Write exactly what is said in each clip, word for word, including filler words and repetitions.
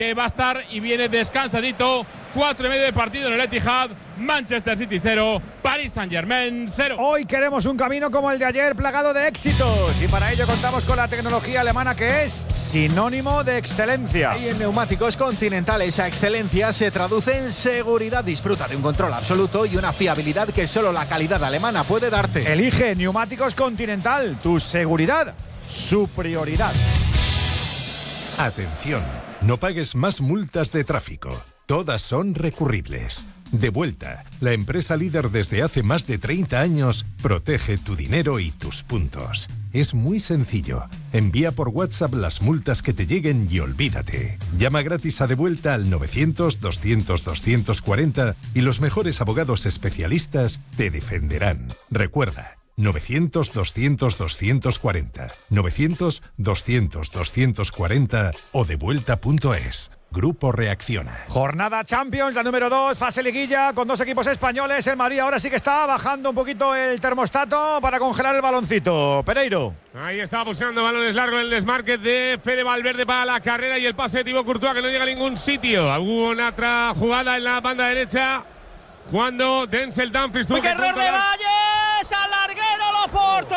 que va a estar y viene descansadito. Cuatro y medio de partido en el Etihad. Manchester City cero, Paris Saint-Germain cero. Hoy queremos un camino como el de ayer, plagado de éxitos. Y para ello contamos con la tecnología alemana, que es sinónimo de excelencia. Y en Neumáticos Continental esa excelencia se traduce en seguridad. Disfruta de un control absoluto y una fiabilidad que solo la calidad alemana puede darte. Elige Neumáticos Continental. Tu seguridad, su prioridad. Atención, no pagues más multas de tráfico. Todas son recurribles. Devuelta, la empresa líder desde hace más de treinta años, protege tu dinero y tus puntos. Es muy sencillo. Envía por WhatsApp las multas que te lleguen y olvídate. Llama gratis a Devuelta al novecientos, doscientos, doscientos cuarenta y los mejores abogados especialistas te defenderán. Recuerda, novecientos, doscientos, doscientos cuarenta, novecientos, doscientos, doscientos cuarenta o devuelta punto es. Grupo Reacciona. Jornada Champions, la número dos, fase liguilla, con dos equipos españoles. El Madrid ahora sí que está bajando un poquito el termostato para congelar el baloncito. Pereiro. Ahí está buscando balones largos en el desmarque de Fede Valverde para la carrera y el pase de Thibaut Courtois, que no llega a ningún sitio. Hubo una otra jugada en la banda derecha cuando Denzel Dumfries tuvo ¡qué error de Valles! ¡Al larguero Loporto!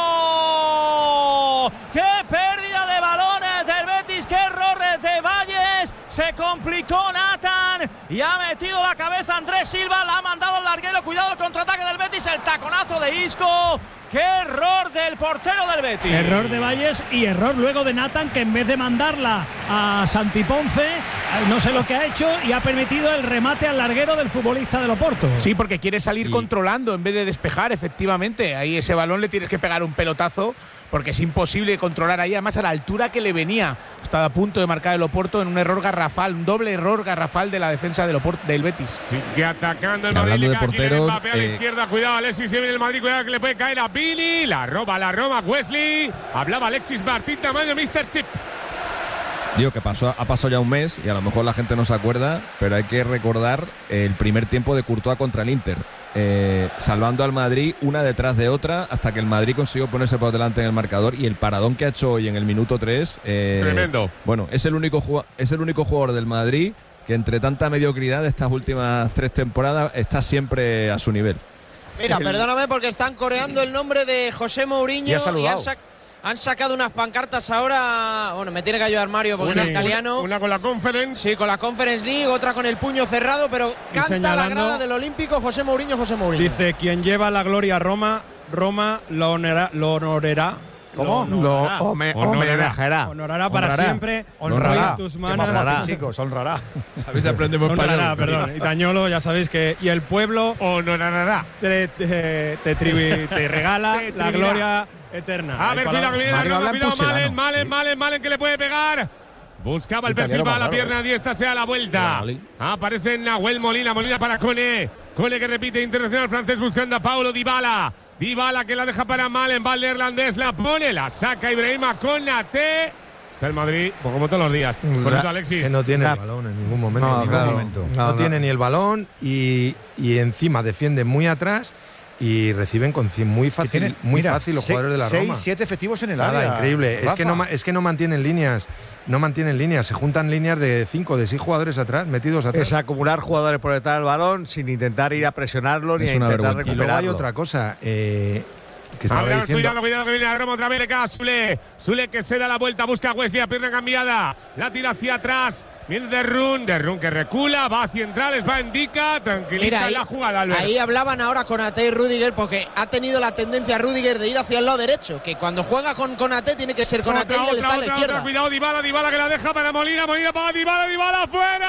¡Qué pérdida de balones del Betis! ¡Qué error de Valles! Se complicó Nathan y ha metido la cabeza Andrés Silva, la ha mandado al larguero. Cuidado el contraataque del Betis, el taconazo de Isco. ¡Qué error del portero del Betis! Error de Valles y error luego de Nathan, que en vez de mandarla a Santi Ponce, no sé lo que ha hecho y ha permitido el remate al larguero del futbolista del Oporto. Sí, porque quiere salir sí. controlando en vez de despejar, efectivamente. Ahí ese balón le tienes que pegar un pelotazo porque es imposible controlar ahí, además a la altura que le venía. Estaba a punto de marcar el Oporto en un error garrafal, un doble error garrafal de la defensa del, Oporto, del Betis. Sigue atacando el y Madrid. Hablando de porteros, a la eh, izquierda, cuidado Alexis, se viene el Madrid, cuidado que le puede caer a Billy. La roba la Roma Wesley. Hablaba Alexis Martín, tamaño míster Chip. Digo que pasó, ha pasado ya un mes y a lo mejor la gente no se acuerda, pero hay que recordar el primer tiempo de Courtois contra el Inter, eh, salvando al Madrid una detrás de otra hasta que el Madrid consiguió ponerse por delante en el marcador, y el paradón que ha hecho hoy en el minuto tres, eh, tremendo. Bueno, es el único es el único jugador del Madrid que entre tanta mediocridad de estas últimas tres temporadas está siempre a su nivel. Mira, perdóname porque están coreando el nombre de José Mourinho y, y han, sac han sacado unas pancartas ahora. Bueno, me tiene que ayudar Mario porque una, es italiano. Una, una con la Conference. Sí, con la Conference League, otra con el puño cerrado, pero canta la grada del Olímpico José Mourinho, José Mourinho. Dice, quien lleva la gloria a Roma, Roma lo honorará. Lo honorará. ¿Cómo? Lo honorará. Honorará para honrará. siempre. Honrará. Tus manos. Honrará, chicos, honrará. ¿Sabéis? Aprendemos honrará, perdón. Itañolo, ya sabéis que. Y el pueblo. Honorará. Te, te, te, te, te regala te la gloria eterna. A ver, cuidado que viene la Roma, cuidado, Malen, Malen, Malen, Malen, que le puede pegar. Buscaba el perfil para la pierna diestra, sea la vuelta. Aparece Nahuel Molina, Molina para Cone. Cone que repite, internacional francés buscando a Paulo Dybala. Dybala que la deja para Malen, va el neerlandés, la pone, la saca Ibrahima Konate. El Madrid, pues como todos los días. Por eso, Alexis. Que no tiene el balón en ningún momento. No, en ningún claro, momento. No, no, no tiene ni el balón y, y encima defiende muy atrás y reciben con muy fácil, tiene, muy mira, fácil los seis, jugadores de la seis, Roma. siete efectivos en el Nada, área. increíble. Es que, no, es que no mantienen líneas. No mantienen líneas. Se juntan líneas de cinco, de seis jugadores atrás, metidos atrás. Es acumular jugadores por detrás del balón sin intentar ir a presionarlo es ni a intentar recuperarlo. Y luego hay otra cosa. Eh, Que estaba ver, diciendo. Cuidado, cuidado, que viene la Roma otra vez. Le cae a Sule. Sule que se da la vuelta, busca a Wesley, a pierna cambiada. La tira hacia atrás. Viene de Run, de Run que recula, va hacia centrales, va indica, tranquiliza Mira, ahí, la jugada, Albert. Ahí hablaban ahora con Ate y Rüdiger, porque ha tenido la tendencia Rüdiger de ir hacia el lado derecho, que cuando juega con Ate tiene que ser con Ate y él está a la izquierda. Otra, cuidado, Dybala, Dybala que la deja para Molina, Molina para Dybala, Dybala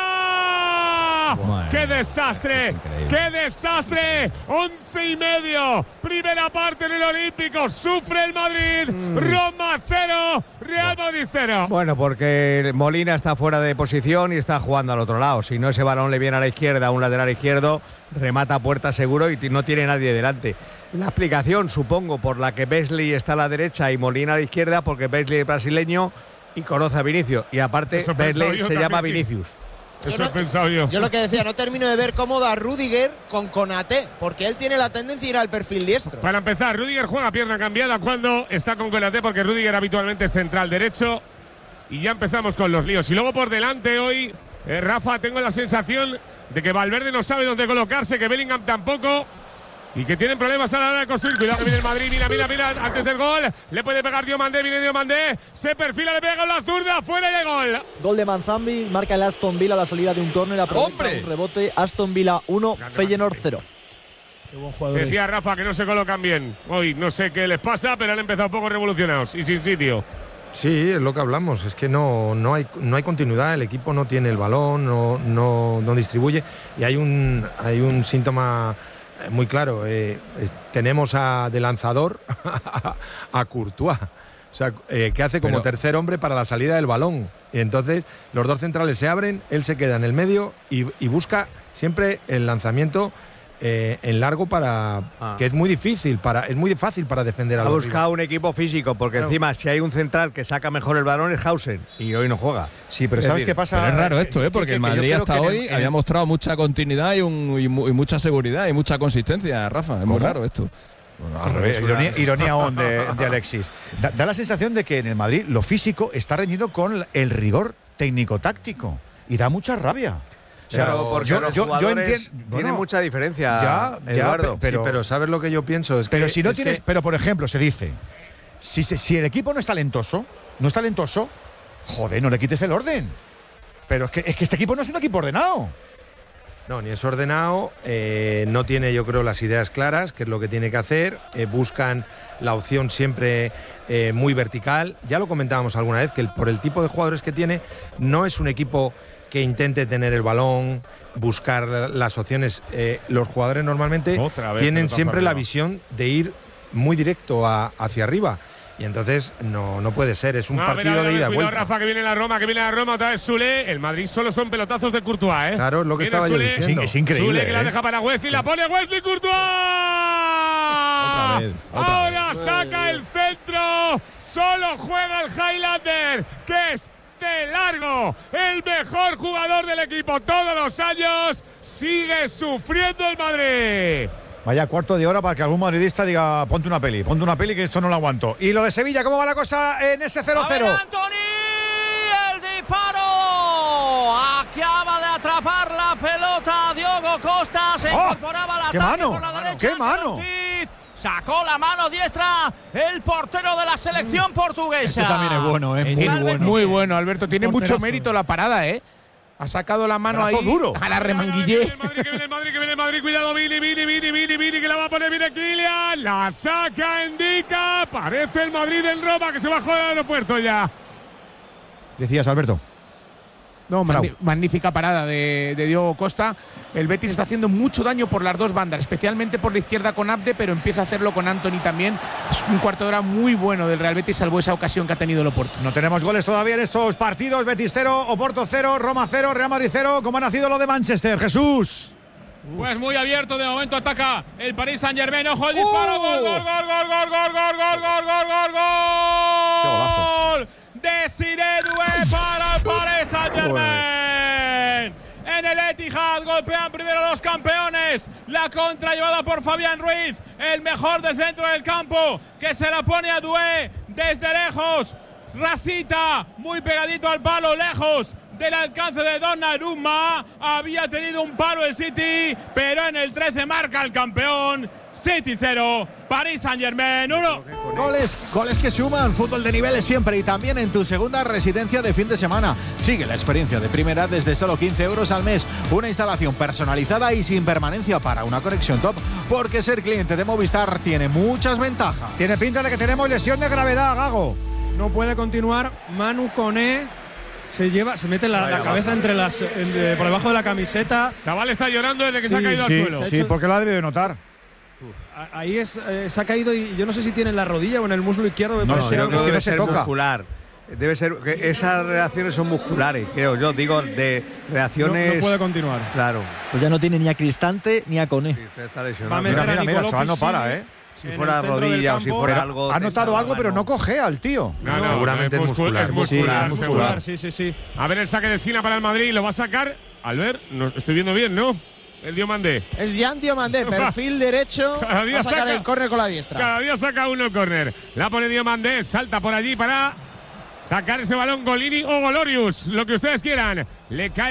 fuera. Bueno, ¡qué desastre! ¡Qué desastre! Once y medio, primera parte en el Olímpico, sufre el Madrid, mm. Roma cero, Real Madrid cero. Bueno, porque Molina está fuera de posición y está jugando al otro lado. Si no, ese balón le viene a la izquierda, a un lateral izquierdo, remata a puerta seguro y no tiene nadie delante. La explicación, supongo, por la que Beasley está a la derecha y Molina a la izquierda, porque Beasley es brasileño y conoce a Vinicius. Y aparte, Beasley se llama Vinicius. Eso yo he no, pensado yo. Yo lo que decía, no termino de ver cómodo a Rüdiger con Konate, porque él tiene la tendencia a ir al perfil diestro. Para empezar, Rüdiger juega pierna cambiada cuando está con Konate, porque Rüdiger habitualmente es central derecho. y ya empezamos con los líos. Y luego por delante hoy, eh, Rafa, tengo la sensación de que Valverde no sabe dónde colocarse, que Bellingham tampoco. Y que tienen problemas a la hora de construir. Cuidado que viene el Madrid, mira, mira, mira, antes del gol. Le puede pegar Diomandé, viene Diomandé. Se perfila, le pega con la zurda, fuera de gol. Gol de Manzambi, marca el Aston Villa a la salida de un córner. Aprovecha un rebote, Aston Villa uno, Feyenoord cero. Qué buen jugador. Decía Rafa que no se colocan bien. Hoy no sé qué les pasa, pero han empezado un poco revolucionados y sin sitio. Sí, es lo que hablamos, es que no, no, hay, no hay continuidad, el equipo no tiene el balón, no, no, no distribuye y hay un, hay un síntoma muy claro, eh, eh, tenemos a, de lanzador a, a Courtois, o sea, eh, que hace como Pero, tercer hombre para la salida del balón. Y entonces los dos centrales se abren, él se queda en el medio y, y busca siempre el lanzamiento eh, en largo para ah. que es muy difícil, para es muy fácil para defender a los rivales. Ha buscado un equipo físico, porque claro. encima si hay un central que saca mejor el balón es Hausen y hoy no juega. Sí, pero es ¿sabes decir, qué pasa? Pero es raro esto, ¿eh? Porque que, que, el Madrid hasta hoy el, el, había mostrado mucha continuidad y, un, y, y mucha seguridad y mucha consistencia, Rafa. Es ¿Cómo? Muy raro esto. Bueno, al revés, ironía, ironía aún de, de Alexis. Da, da la sensación de que en el Madrid lo físico está reñido con el rigor técnico-táctico y da mucha rabia. O sea, pero porque yo, los yo, yo entiendo. Tiene bueno, mucha diferencia. Ya, Eduardo. Ya, pero, sí, pero ¿sabes lo que yo pienso? Es pero que, si no es tienes. Que, pero por ejemplo, se dice: si, si el equipo no es talentoso, no es talentoso, joder, no le quites el orden. Pero es que, es que este equipo no es un equipo ordenado. No, ni es ordenado, eh, no tiene, yo creo, las ideas claras, que es lo que tiene que hacer. Eh, buscan la opción siempre eh, muy vertical. Ya lo comentábamos alguna vez, que el, por el tipo de jugadores que tiene, no es un equipo que intente tener el balón, buscar las opciones. Eh, los jugadores normalmente tienen siempre arriba. La visión de ir muy directo a, hacia arriba. Y entonces no, no puede ser, es un no, partido ver, ver, de ida y vuelta. Rafa, que viene la Roma, que viene la Roma, otra vez Sule. El Madrid solo son pelotazos de Courtois, ¿eh? Claro, es lo que viene estaba Sule, yo diciendo. Es, es increíble. Sule que ¿eh? la deja para Wesley, la pone Wesley Courtois. Otra vez, otra Ahora vez. saca el centro. Solo juega el Highlander, que es de largo el mejor jugador del equipo todos los años. Sigue sufriendo el Madrid. Vaya cuarto de hora para que algún madridista diga: ponte una peli, ponte una peli que esto no lo aguanto. Y lo de Sevilla, ¿cómo va la cosa en ese cero cero? Antoni, el disparo. Acaba de atrapar la pelota Diogo Costa. Se oh, incorporaba al ataque mano, por la derecha. ¡Qué mano! Sacó la mano diestra el portero de la selección portuguesa. Este también es bueno, ¿eh? Muy Muy bueno. Muy bueno, Alberto. Tiene mucho mérito la parada, ¿eh? Ha sacado la mano ahí duro. a la remanguillé. Que viene el Madrid, que viene el Madrid. Cuidado, Vini, Vini, Vini, Vini, Vini, que la va a poner, viene Kylian. La saca, indica. Parece el Madrid del Roma que se bajó del aeropuerto ya. Decías, Alberto. No, magni magnífica parada de, de Diogo Costa. El Betis está haciendo mucho daño por las dos bandas, especialmente por la izquierda con Abde, pero empieza a hacerlo con Antony también. Es un cuarto de hora muy bueno del Real Betis, salvo esa ocasión que ha tenido el Oporto. No tenemos goles todavía en estos partidos. Betis cero, Oporto cero, Roma cero, Real Madrid cero. ¿Cómo ha nacido lo de Manchester, Jesús? Pues muy abierto, de momento ataca el Paris Saint-Germain. Ojo el disparo, gol, gol, gol, gol, gol, gol, gol, gol, gol, gol, gol, gol. Desiré Doué para el Paris Saint-Germain. En el Etihad golpean primero los campeones. La contra llevada por Fabián Ruiz, el mejor del centro del campo, que se la pone a Doué desde lejos. Rasita, muy pegadito al palo, lejos del alcance de Donnarumma. Había tenido un palo el City, pero en el trece marca el campeón. City cero, Paris Saint-Germain uno. Goles, goles que suman, fútbol de niveles siempre y también en tu segunda residencia de fin de semana. Sigue la experiencia de primera desde solo quince euros al mes. Una instalación personalizada y sin permanencia para una conexión top, porque ser cliente de Movistar tiene muchas ventajas. Tiene pinta de que tenemos lesión de gravedad, Gago. No puede continuar. Manu Koné se lleva, se mete la, la cabeza entre las, entre, por debajo de la camiseta. Chaval está llorando desde que sí, se ha caído sí, al suelo. Sí, porque lo ha debido notar. Ahí es, eh, se ha caído y yo no sé si tiene en la rodilla o en el muslo izquierdo. No, no, creo que debe ser toca. muscular. Debe ser que esas reacciones son musculares, creo yo. Digo, de reacciones. No, no puede continuar. Claro. Pues ya no tiene ni a Cristante ni a Koné. Sí, está lesionado. Va a meter Mira, a mira, mira, el chaval no para, ¿eh? Si fuera rodilla o si fuera pero algo. Ha notado algo, pero no cogea el tío. No, no, seguramente es muscular. Es muscular, sí, muscular. Sí, sí, sí. A ver el saque de esquina para el Madrid. Lo va a sacar. Albert, no, estoy viendo bien, ¿no? El Diomandé. Es Jan Diomandé, perfil derecho. Cada día va a sacar saca, el córner con la diestra. Cada día saca uno el córner. La pone Diomandé, salta por allí para sacar ese balón Golini o Golorius, lo que ustedes quieran. Le cae